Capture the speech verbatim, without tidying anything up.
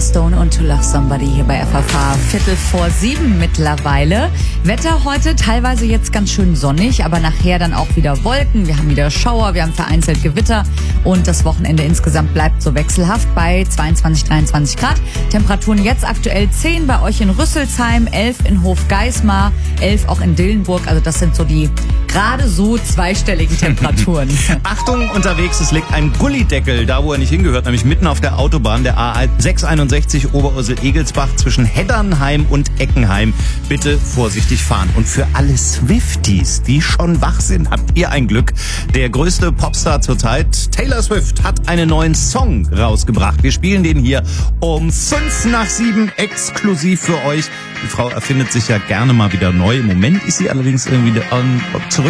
Stone und To Love Somebody hier bei F F H. Viertel vor sieben mittlerweile. Wetter heute teilweise jetzt ganz schön sonnig, aber nachher dann auch wieder Wolken. Wir haben wieder Schauer, wir haben vereinzelt Gewitter und das Wochenende insgesamt bleibt so wechselhaft bei zweiundzwanzig, dreiundzwanzig Grad. Temperaturen jetzt aktuell zehn bei euch in Rüsselsheim, elf in Hofgeismar, elf auch in Dillenburg. Also das sind so die gerade so zweistelligen Temperaturen. Achtung, unterwegs, es liegt ein Gullideckel, da wo er nicht hingehört, nämlich mitten auf der Autobahn, der A sechshunderteinundsechzig Oberursel-Egelsbach zwischen Heddernheim und Eckenheim. Bitte vorsichtig fahren. Und für alle Swifties, die schon wach sind, habt ihr ein Glück. Der größte Popstar zurzeit, Taylor Swift, hat einen neuen Song rausgebracht. Wir spielen den hier um fünf nach sieben exklusiv für euch. Die Frau erfindet sich ja gerne mal wieder neu. Im Moment ist sie allerdings irgendwie ähm, zurück